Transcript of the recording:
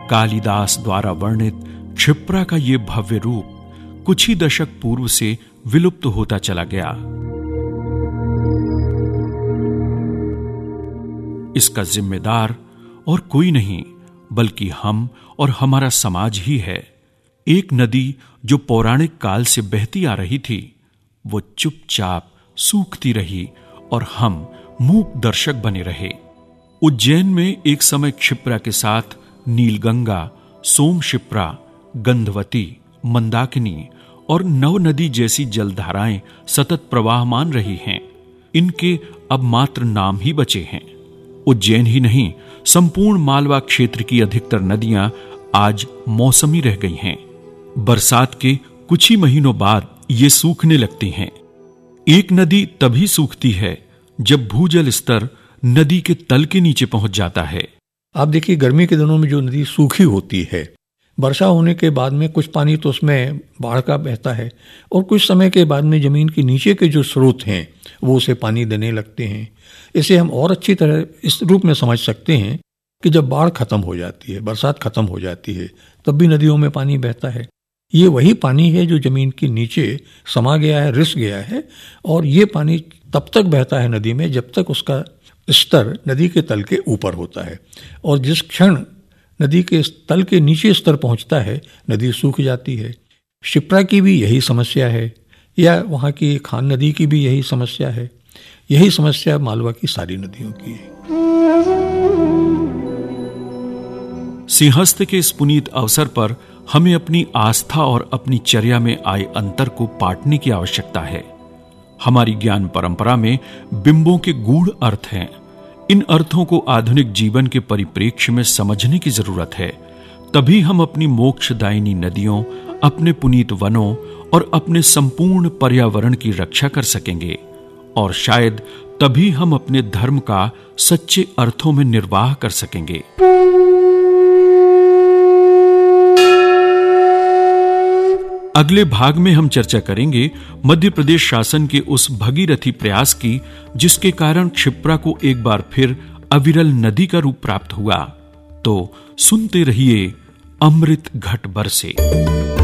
कालिदास द्वारा वर्णित क्षिप्रा का ये भव्य रूप कुछ ही दशक पूर्व से विलुप्त होता चला गया। इसका जिम्मेदार और कोई नहीं बल्कि हम और हमारा समाज ही है। एक नदी जो पौराणिक काल से बहती आ रही थी, वो चुपचाप सूखती रही और हम मूक दर्शक बने रहे। उज्जैन में एक समय क्षिप्रा के साथ नीलगंगा, सोमशिप्रा, गंधवती, मंदाकिनी और नव नदी जैसी जलधाराएं सतत प्रवाहमान रही हैं। इनके अब मात्र नाम ही बचे हैं। उज्जैन ही नहीं, संपूर्ण मालवा क्षेत्र की अधिकतर नदियां आज मौसमी रह गई हैं। बरसात के कुछ ही महीनों बाद ये सूखने लगती हैं। एक नदी तभी सूखती है जब भूजल स्तर नदी के तल के नीचे पहुंच जाता है। आप देखिए, गर्मी के दिनों में जो नदी सूखी होती है, वर्षा होने के बाद में कुछ पानी तो उसमें बाढ़ का बहता है और कुछ समय के बाद में जमीन के नीचे के जो स्रोत हैं वो उसे पानी देने लगते हैं। इसे हम और अच्छी तरह इस रूप में समझ सकते हैं कि जब बाढ़ खत्म हो जाती है, बरसात खत्म हो जाती है, तब भी नदियों में पानी बहता है। ये वही पानी है जो जमीन के नीचे समा गया है, रिस गया है, और ये पानी तब तक बहता है नदी में जब तक उसका स्तर नदी के तल के ऊपर होता है। और जिस क्षण नदी के तल के नीचे स्तर पहुंचता है, नदी सूख जाती है। क्षिप्रा की भी यही समस्या है, या वहाँ की खान नदी की भी यही समस्या है। यही समस्या मालवा की सारी नदियों की है। सिंहस्थ के इस पुनीत अवसर पर हमें अपनी आस्था और अपनी चर्या में आए अंतर को पाटने की आवश्यकता है। हमारी ज्ञान परंपरा में बिंबों के गूढ़ अर्थ हैं। इन अर्थों को आधुनिक जीवन के परिप्रेक्ष्य में समझने की जरूरत है। तभी हम अपनी मोक्षदायिनी नदियों, अपने पुनीत वनों और अपने संपूर्ण पर्यावरण की रक्षा कर सकेंगे, और शायद तभी हम अपने धर्म का सच्चे अर्थों में निर्वाह कर सकेंगे। अगले भाग में हम चर्चा करेंगे मध्य प्रदेश शासन के उस भगीरथी प्रयास की जिसके कारण क्षिप्रा को एक बार फिर अविरल नदी का रूप प्राप्त हुआ। तो सुनते रहिए अमृत घट बरसे।